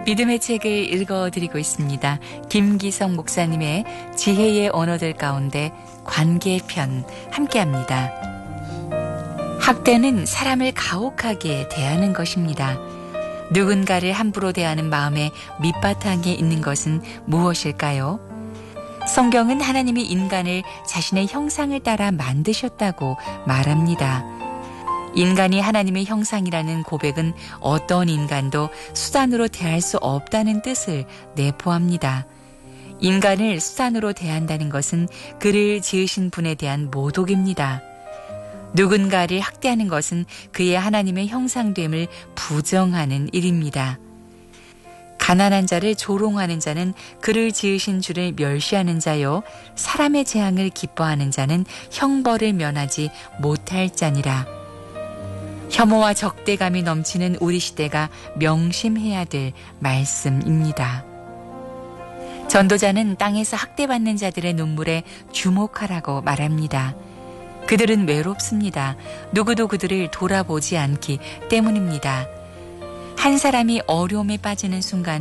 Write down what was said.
믿음의 책을 읽어드리고 있습니다. 김기성 목사님의 지혜의 언어들 가운데 관계편 함께합니다. 학대는 사람을 가혹하게 대하는 것입니다. 누군가를 함부로 대하는 마음의 밑바탕에 있는 것은 무엇일까요? 성경은 하나님이 인간을 자신의 형상을 따라 만드셨다고 말합니다. 인간이 하나님의 형상이라는 고백은 어떤 인간도 수단으로 대할 수 없다는 뜻을 내포합니다. 인간을 수단으로 대한다는 것은 그를 지으신 분에 대한 모독입니다. 누군가를 학대하는 것은 그의 하나님의 형상됨을 부정하는 일입니다. 가난한 자를 조롱하는 자는 그를 지으신 주를 멸시하는 자요, 사람의 재앙을 기뻐하는 자는 형벌을 면하지 못할 자니라. 혐오와 적대감이 넘치는 우리 시대가 명심해야 될 말씀입니다. 전도자는 땅에서 학대받는 자들의 눈물에 주목하라고 말합니다. 그들은 외롭습니다. 누구도 그들을 돌아보지 않기 때문입니다. 한 사람이 어려움에 빠지는 순간